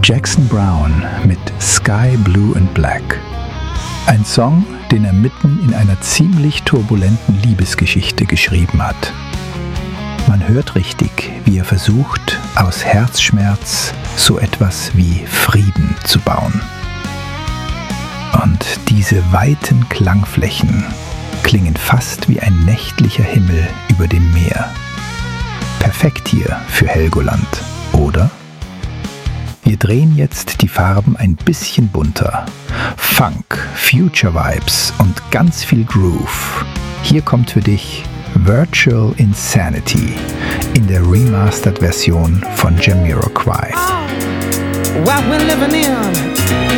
Jackson Browne mit Sky Blue and Black. Ein Song, den er mitten in einer ziemlich turbulenten Liebesgeschichte geschrieben hat. Man hört richtig, wie er versucht, aus Herzschmerz so etwas wie Frieden zu bauen. Und diese weiten Klangflächen klingen fast wie ein nächtlicher Himmel über dem Meer. Perfekt hier für Helgoland, oder? Wir drehen jetzt die Farben ein bisschen bunter. Funk, Future Vibes und ganz viel Groove. Hier kommt für dich Virtual Insanity in der Remastered-Version von Jamiroquai. What we're living in